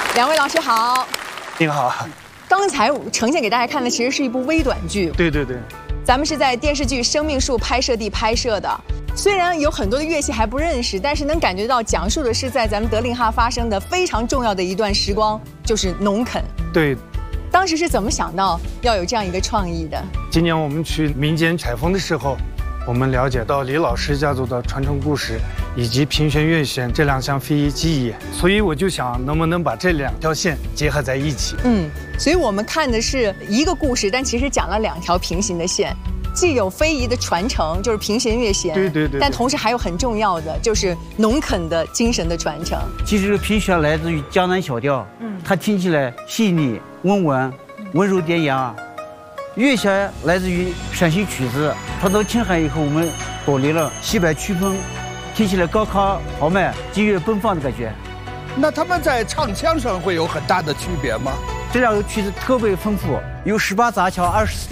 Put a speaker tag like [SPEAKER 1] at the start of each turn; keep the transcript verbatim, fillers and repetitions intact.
[SPEAKER 1] 两位老师好，
[SPEAKER 2] 您好。
[SPEAKER 1] 刚才呈现给大家看的其实是一部微短剧，
[SPEAKER 2] 对对对，
[SPEAKER 1] 咱们是在电视剧《生命树》拍摄地拍摄的。虽然有很多的乐器还不认识，但是能感觉到讲述的是在咱们德令哈发生的非常重要的一段时光，就是农垦。
[SPEAKER 2] 对。
[SPEAKER 1] 当时是怎么想到要有这样一个创意的？
[SPEAKER 2] 今年我们去民间采风的时候，我们了解到李老师家族的传承故事，以及评选乐选这两项非遗技艺，所以我就想能不能把这两条线结合在一起。
[SPEAKER 1] 嗯，所以我们看的是一个故事，但其实讲了两条平行的线，既有非遗的传承，就是评弦乐弦，
[SPEAKER 2] 对对 对, 对，
[SPEAKER 1] 但同时还有很重要的就是农垦的精神的传承。
[SPEAKER 3] 其实这个评弦来自于江南小调，嗯，它听起来细腻温文，温柔典雅。乐弦来自于陕西曲子，它到青海以后，我们保留了西北曲风，听起来高亢豪迈、激越奔放的感觉。
[SPEAKER 4] 那他们在唱腔上会有很大的区别吗？
[SPEAKER 3] 这两个曲子特别丰富，有十八杂腔、二十四